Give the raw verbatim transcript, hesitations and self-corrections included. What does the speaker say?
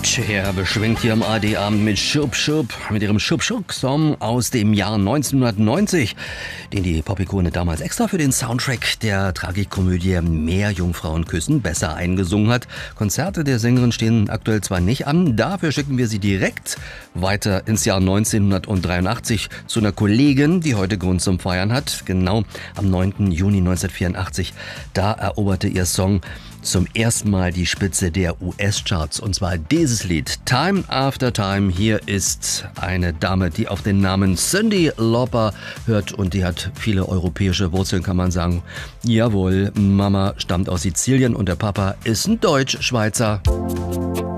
Cher beschwingt hier am A D-Abend mit Schub Schub, mit ihrem Schub Schub-Song aus dem Jahr neunzehnhundertneunzig, den die Pop-Ikone damals extra für den Soundtrack der Tragikomödie Meerjungfrauen küssen besser eingesungen hat. Konzerte der Sängerin stehen aktuell zwar nicht an, dafür schicken wir sie direkt weiter ins Jahr neunzehnhundertdreiundachtzig zu einer Kollegin, die heute Grund zum Feiern hat. Genau am neunten Juni neunzehnhundertvierundachtzig, da eroberte ihr Song zum ersten Mal die Spitze der U S-Charts, und zwar dieses Lied Time After Time. Hier ist eine Dame, die auf den Namen Cyndi Lauper hört, und die hat viele europäische Wurzeln, kann man sagen. Jawohl, Mama stammt aus Sizilien und der Papa ist ein Deutsch-Schweizer.